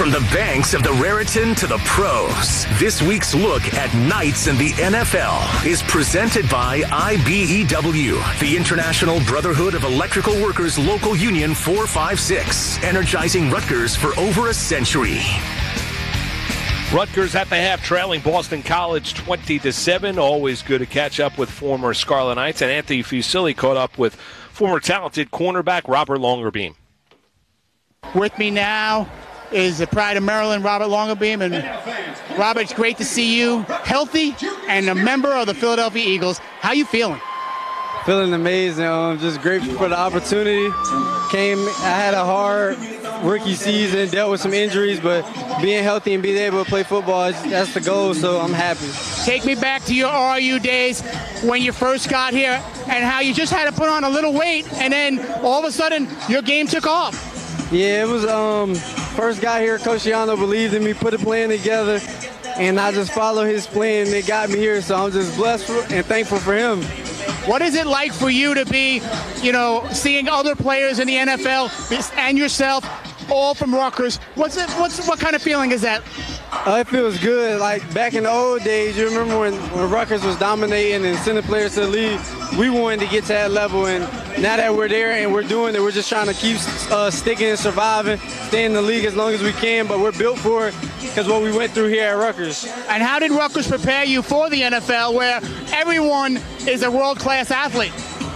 From the banks of the Raritan to the pros, this week's look at Knights in the NFL is presented by IBEW, the International Brotherhood of Electrical Workers Local Union 456, energizing Rutgers for over a century. Rutgers at the half, trailing Boston College 20-7. Always good to catch up with former Scarlet Knights, and Anthony Fusilli caught up with former talented cornerback Robert Longerbeam. With me now is the pride of Maryland, Robert Longerbeam. And Robert, it's great to see you healthy and a member of the Philadelphia Eagles. How you feeling? Feeling amazing. Just grateful for the opportunity. I had a hard rookie season, dealt with some injuries, but being healthy and being able to play football, that's the goal, so I'm happy. Take me back to your RU days when you first got here and how you just had to put on a little weight, and then all of a sudden your game took off. Yeah, it was first got here, Coach Schiano believed in me, put a plan together, and I just followed his plan, and it got me here, so I'm just blessed and thankful for him. What is it like for you to be, seeing other players in the NFL and yourself, all from Rutgers? What kind of feeling is that? It feels good. Like back in the old days, you remember when Rutgers was dominating and sending players to the league, we wanted to get to that level, and now that we're there and we're doing it, we're just trying to keep sticking and surviving, stay in the league as long as we can, but we're built for it because what we went through here at Rutgers. And how did Rutgers prepare you for the NFL, where everyone is a world-class athlete?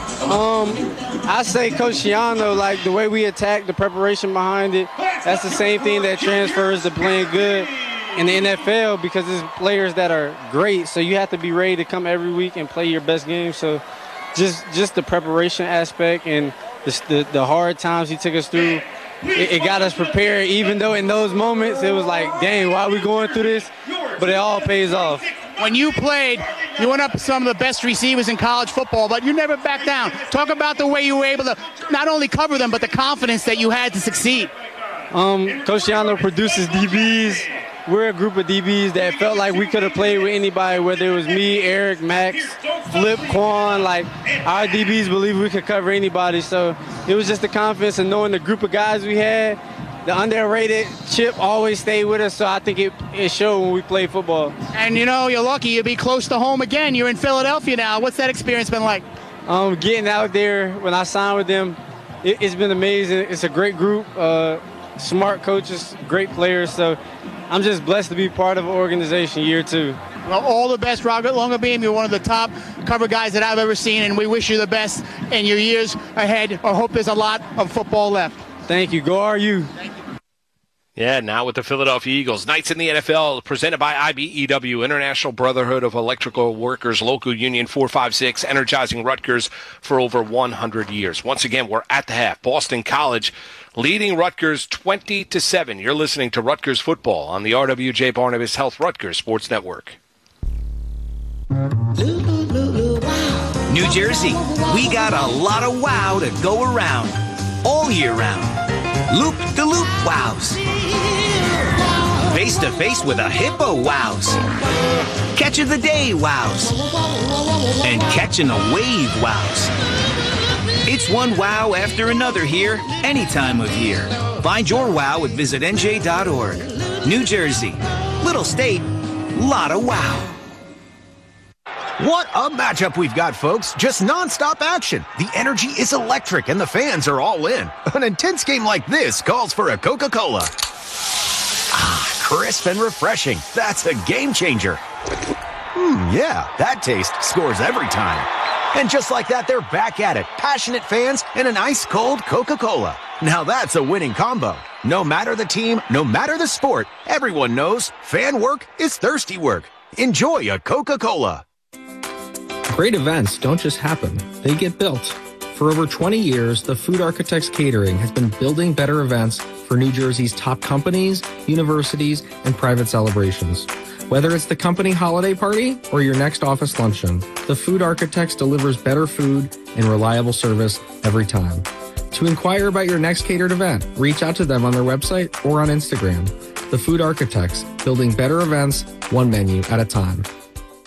I say Coach Schiano, like the way we attack, the preparation behind it, that's the same thing that transfers to playing good in the NFL, because there's players that are great, so you have to be ready to come every week and play your best game. So just the preparation aspect and the hard times he took us through, it got us prepared, even though in those moments it was like, dang, why are we going through this? But it all pays off. When you played, you went up to some of the best receivers in college football, but you never backed down. Talk about the way you were able to not only cover them, but the confidence that you had to succeed. Coach Schiano produces DBs. We're a group of DBs that felt like we could have played with anybody, whether it was me, Eric, Max, Flip, Quan. Like, our DBs believe we could cover anybody. So it was just the confidence and knowing the group of guys we had. The underrated Chip always stayed with us, so I think it showed when we played football. And, you're lucky you'll be close to home again. You're in Philadelphia now. What's that experience been like? Getting out there, when I signed with them, it's been amazing. It's a great group, smart coaches, great players. So I'm just blessed to be part of an organization year two. Well, all the best, Robert Longerbeam. You're one of the top cover guys that I've ever seen, and we wish you the best in your years ahead. I hope there's a lot of football left. Thank you. Go RU. Thank you. Yeah, now with the Philadelphia Eagles. Knights in the NFL, presented by IBEW, International Brotherhood of Electrical Workers, Local Union 456, energizing Rutgers for over 100 years. Once again, we're at the half. Boston College leading Rutgers 20-7. You're listening to Rutgers football on the RWJ Barnabas Health Rutgers Sports Network. New Jersey, we got a lot of wow to go around all year round. Loop-de-loop wows. Face-to-face with a hippo wows. Catch of the day wows. And catching a wave wows. It's one wow after another here, any time of year. Find your wow at visitnj.org. New Jersey, little state, lot of wow. What a matchup we've got, folks. Just nonstop action. The energy is electric and the fans are all in. An intense game like this calls for a Coca-Cola. Ah, crisp and refreshing. That's a game changer. Yeah, that taste scores every time. And just like that, they're back at it. Passionate fans and an ice-cold Coca-Cola. Now that's a winning combo. No matter the team, no matter the sport, everyone knows fan work is thirsty work. Enjoy a Coca-Cola. Great events don't just happen, they get built. For over 20 years, the Food Architects Catering has been building better events for New Jersey's top companies, universities, and private celebrations. Whether it's the company holiday party or your next office luncheon, the Food Architects delivers better food and reliable service every time. To inquire about your next catered event, reach out to them on their website or on Instagram. The Food Architects, building better events, one menu at a time.